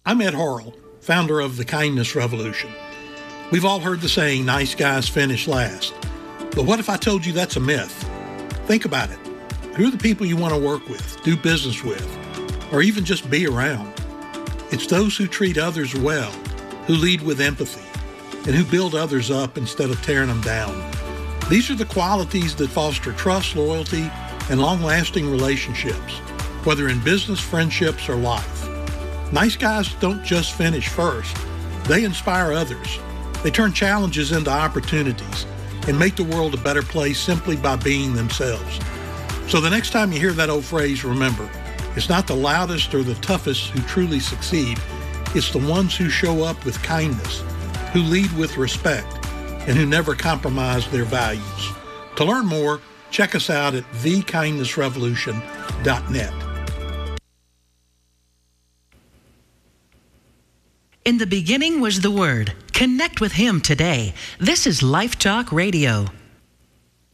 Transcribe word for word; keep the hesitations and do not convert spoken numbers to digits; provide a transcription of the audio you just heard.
I'm Ed Horrell, founder of the Kindness Revolution. We've all heard the saying, nice guys finish last. But what if I told you that's a myth? Think about it. Who are the people you want to work with, do business with, or even just be around? It's those who treat others well, who lead with empathy, and who build others up instead of tearing them down. These are the qualities that foster trust, loyalty, and long-lasting relationships, whether in business, friendships, or life. Nice guys don't just finish first. They inspire others. They turn challenges into opportunities and make the world a better place simply by being themselves. So the next time you hear that old phrase, remember, it's not the loudest or the toughest who truly succeed. It's the ones who show up with kindness, who lead with respect, and who never compromise their values. To learn more, check us out at the kindness revolution dot net. In the beginning was the Word. Connect with Him today. This is Life Talk Radio.